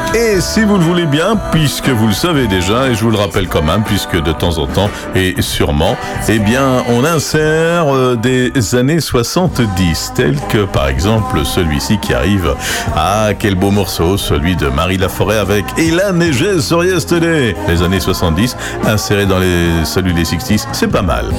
Et si vous le voulez bien, puisque vous le savez déjà, et je vous le rappelle quand même, puisque de temps en temps, et sûrement, eh bien, on insère des années 70, tels que par exemple celui-ci qui arrive. Ah, quel beau morceau, celui de Marie Laforêt avec « Il a neigé sur Yesterday ». Les années 70, insérés dans celui des 60s, c'est pas mal.